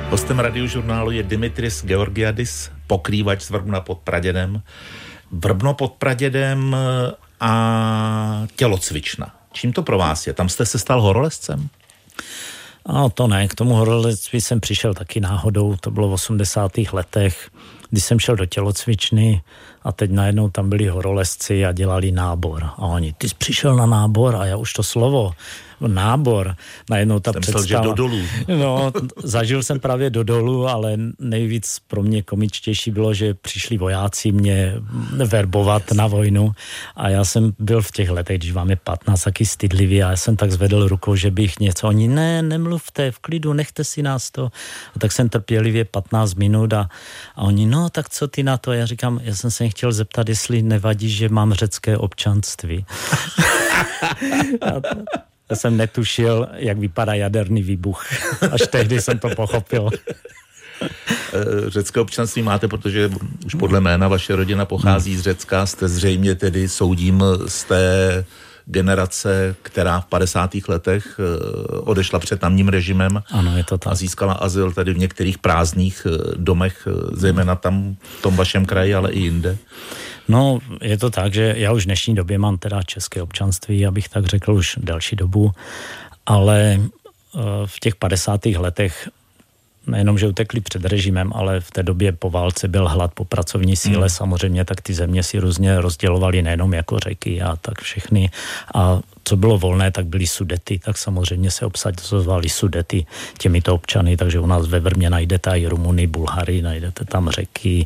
Hostem Radiožurnálu je Dimitris Georgiadis, pokrývač z Vrbna pod Pradědem. Vrbno pod Pradědem a tělocvična. Čím to pro vás je? Tam jste se stal horolezcem? No to ne, k tomu horolezství jsem přišel taky náhodou, to bylo v 80. letech, kdy jsem šel do tělocvičny a teď najednou tam byli horolezci a dělali nábor. A oni, ty jsi přišel na nábor a já už to slovo, nábor, najednou ta představa. Myslel, že do dolů. No, zažil jsem právě do dolů, ale nejvíc pro mě komičtější bylo, že přišli vojáci mě verbovat na vojnu a já jsem byl v těch letech, když vám je 15, taky stydlivý a já jsem tak zvedl rukou, že bych něco, oni nemluvte, v klidu, nechte si nás to. A tak jsem trpělivě 15 minut a oni, no tak co ty na to? Já říkám, já jsem se chtěl zeptat, jestli nevadí, že mám řecké občanství. Já jsem netušil, jak vypadá jaderný výbuch. Až tehdy jsem to pochopil. Řecké občanství máte, protože už podle jména vaše rodina pochází z Řecka. Jste zřejmě tedy, soudím, z té generace, která v 50. letech odešla před tamním režimem. Ano, je to tak. A získala azyl tady v některých prázdných domech, zejména tam v tom vašem kraji, ale i jinde. No, je to tak, že já už v dnešní době mám teda české občanství, abych tak řekl už delší dobu, ale v těch 50. letech nejenom, že utekli před režimem, ale v té době po válce byl hlad po pracovní síle, samozřejmě, tak ty země si různě rozdělovaly nejenom jako řeky a tak všechny. A co bylo volné, tak byly Sudety, tak samozřejmě se obsazovaly Sudety těmito občany, takže u nás ve Vrmě najdete i Rumuny, Bulhary, najdete tam Řeky,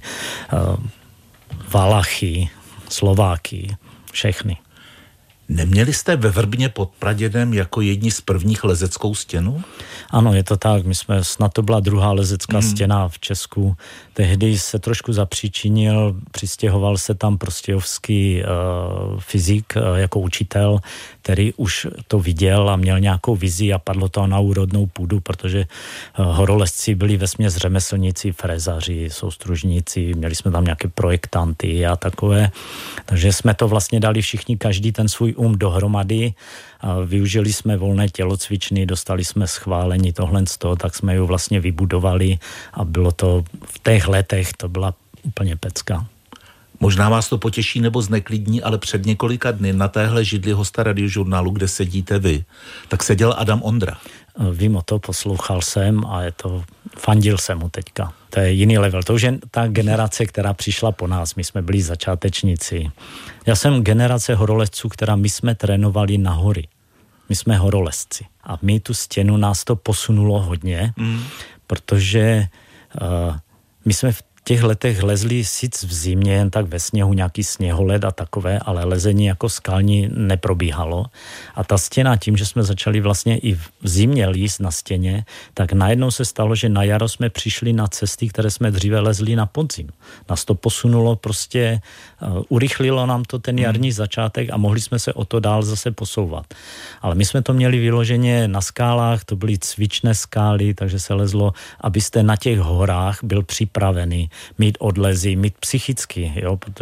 Valachy, Slováky, všechny. Neměli jste ve Vrbně pod Pradědem jako jedni z prvních lezeckou stěnu? Ano, je to tak. My jsme, snad to byla druhá lezecká stěna v Česku. Tehdy se trošku zapříčinil, přistěhoval se tam prostějovský fyzik jako učitel, který už to viděl a měl nějakou vizi a padlo to na úrodnou půdu, protože horolezci byli vesměs řemeslníci, frezaři, soustružníci, měli jsme tam nějaké projektanty a takové. Takže jsme to vlastně dali všichni, každý ten svůj dohromady a využili jsme volné tělocvičny, dostali jsme schválení tohle z toho, tak jsme ju vlastně vybudovali a bylo to v těch letech, to byla úplně pecka. Možná vás to potěší nebo zneklidní, ale před několika dny na téhle židli hosta Radiožurnálu, kde sedíte vy, tak seděl Adam Ondra. Vím o to, poslouchal jsem a fandil jsem mu teďka. To je jiný level. To už je ta generace, která přišla po nás. My jsme byli začátečníci. Já jsem generace horolezců, my jsme trénovali na hory. My jsme horolezci. A my tu stěnu, nás to posunulo hodně, protože my jsme v těch letech lezli sice v zimě, jen tak ve sněhu, nějaký sněholed a takové, ale lezení jako skalní neprobíhalo. A ta stěna, tím, že jsme začali vlastně i v zimě líst na stěně, tak najednou se stalo, že na jaro jsme přišli na cesty, které jsme dříve lezli na podzim. Nás to posunulo prostě, urychlilo nám to ten jarní začátek a mohli jsme se o to dál zase posouvat. Ale my jsme to měli vyloženě na skálách, to byly cvičné skály, takže se lezlo, abyste na těch horách byl připravený mít odlezy, mít psychicky, jo,